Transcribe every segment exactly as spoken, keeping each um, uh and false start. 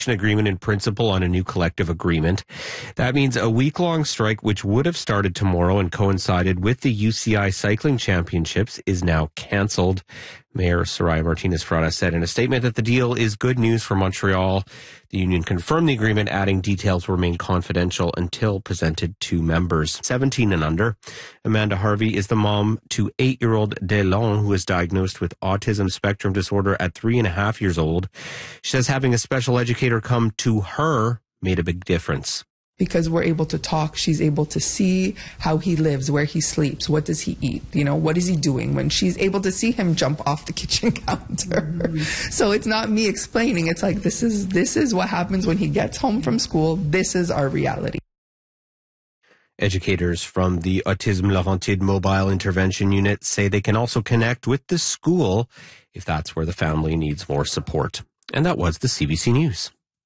agreement in principle on a new collective agreement. That means a week-long strike, which would have started tomorrow and coincided with the U C I Cycling Championships, is now canceled. Mayor Soraya Martinez-Frada said in a statement that the deal is good news for Montreal. The union confirmed the agreement, adding details remain confidential until presented to members. seventeen and under. Amanda Harvey is the mom to eight-year-old Delon, who was diagnosed with autism spectrum disorder at three and a half years old. She says having a special educator come to her made a big difference. Because we're able to talk, she's able to see how he lives, where he sleeps, what does he eat, you know, what is he doing, when she's able to see him jump off the kitchen counter. Mm-hmm. So it's not me explaining, it's like, this is this is what happens when he gets home from school, this is our reality. Educators from the Autism Laurentide Mobile Intervention Unit say they can also connect with the school if that's where the family needs more support. And that was the C B C News.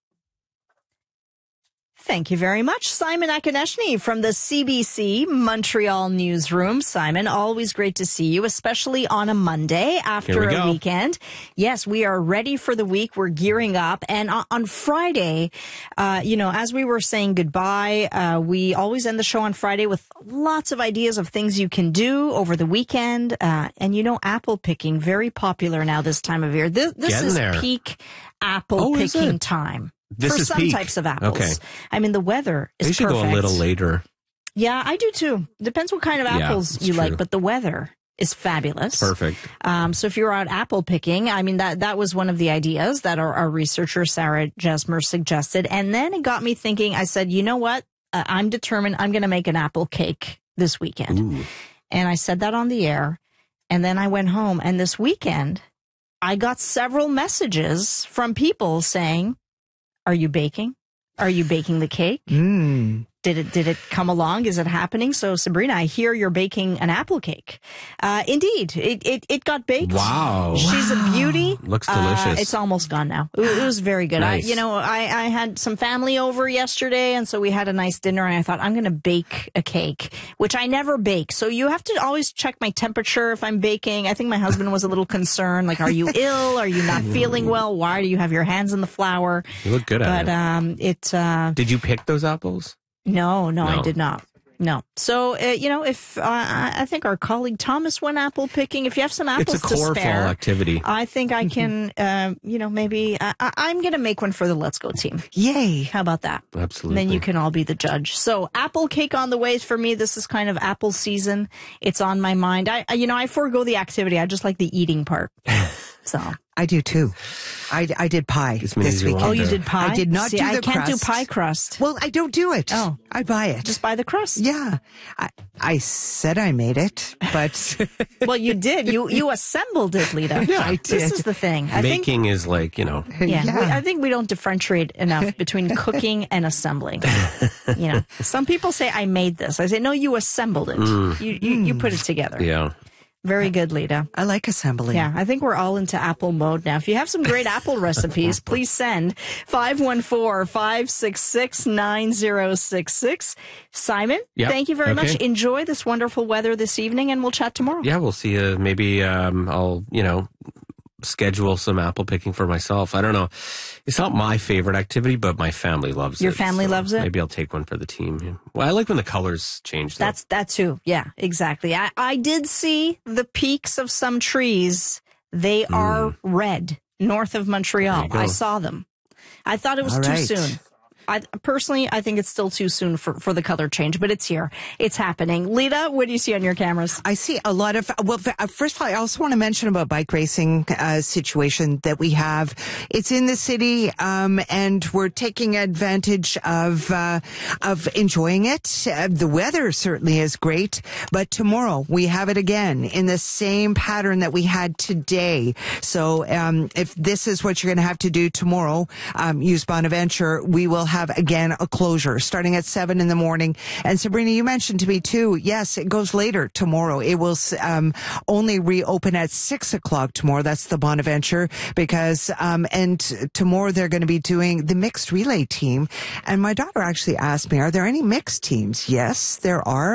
Thank you very much, Simon Akoneshny from the C B C Montreal newsroom. Simon, always great to see you, especially on a Monday after we a go. weekend. Yes, we are ready for the week. We're gearing up. And on Friday, uh, you know, as we were saying goodbye, uh, we always end the show on Friday with lots of ideas of things you can do over the weekend. Uh, and, you know, apple picking, very popular now this time of year. This, this is there. peak apple Oh, picking time. This for is some peak. types of apples. Okay. I mean, the weather is They should perfect. go a little later. Yeah, I do too. Depends what kind of Yeah, apples it's you true. like, but the weather is fabulous. Perfect. Um, so if you're out apple picking, I mean, that, that was one of the ideas that our, our researcher, Sarah Jesmer, suggested. And then it got me thinking, I said, you know what? Uh, I'm determined I'm going to make an apple cake this weekend. Ooh. And I said that on the air. And then I went home. And this weekend, I got several messages from people saying, are you baking? Are you baking the cake? Mm. Did it did it come along? Is it happening? So, Sabrina, I hear you're baking an apple cake. Uh, indeed, it, it it got baked. Wow. She's Wow. a beauty. Looks delicious. Uh, it's almost gone now. It, it was very good. Nice. I, you know, I, I had some family over yesterday, and so we had a nice dinner, and I thought, I'm going to bake a cake, which I never bake. So you have to always check my temperature if I'm baking. I think my husband was a little concerned, like, are you ill? Are you not feeling well? Why do you have your hands in the flour? You look good at But it. um, it... Uh, Did you pick those apples? No, no, I No. did not. No. So, uh, you know, if uh, I think our colleague Thomas went apple picking, if you have some apples It's a to core spare, fall activity. I think I can, uh, you know, maybe uh, I- I'm going to make one for the Let's Go team. Yay. How about that? Absolutely. And then you can all be the judge. So apple cake on the way for me. This is kind of apple season. It's on my mind. I, I you know, I forego the activity. I just like the eating part. So. I do too. I, I did pie Gives me this easy weekend. Oh, you wonder. did pie? I did not See, do I the can't crust. do pie crust. Well, I don't do it. Oh. I buy it. Just buy the crust. Yeah. I, I said I made it, but Well, you did. You you assembled it, Lita. Yeah, I This did. is the thing. I think Baking is like, you know, Yeah, Yeah. We, I think we don't differentiate enough between cooking and assembling. You know, some people say I made this. I say no, you assembled it. You, you you put it together. yeah. Very good, Lita. I like assembling. Yeah, I think we're all into apple mode now. If you have some great apple recipes, please send five one four, five six six, nine zero six six. Simon, Yep. thank you very Okay. much. Enjoy this wonderful weather this evening, and we'll chat tomorrow. Yeah, we'll see you. Maybe um, I'll, you know, schedule some apple picking for myself. I don't know. It's not my favorite activity, but my family loves it. Your family so loves it? Maybe I'll take one for the team. Yeah. Well, I like when the colors change. Though. That's that too. Yeah, exactly. I, I did see the peaks of some trees. They are red north of There Montreal. you go. I saw them. I thought it was All too right. soon. I personally, I think it's still too soon for, for the color change, but it's here. It's happening. Lita, what do you see on your cameras? I see a lot of, well, f- first of all, I also want to mention about bike racing uh, situation that we have. It's in the city, um, and we're taking advantage of, uh, of enjoying it. Uh, the weather certainly is great, but tomorrow we have it again in the same pattern that we had today. So, um, if this is what you're going to have to do tomorrow, um, use Bonaventure, we will have again a closure starting at seven in the morning. And Sabrina, you mentioned to me too, yes, it goes later tomorrow. It will um, only reopen at six o'clock tomorrow. That's the Bonaventure, because um, and tomorrow they're going to be doing the mixed relay team. And my daughter actually asked me, are there any mixed teams? Yes, there are.